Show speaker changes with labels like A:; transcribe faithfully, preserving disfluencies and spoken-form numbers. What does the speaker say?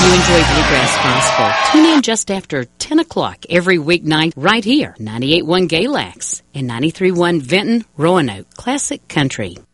A: you enjoy Bluegrass Gospel, tune in just after ten o'clock every weeknight right here, ninety-eight point one Galax and ninety-three point one Vinton, Roanoke Classic Country.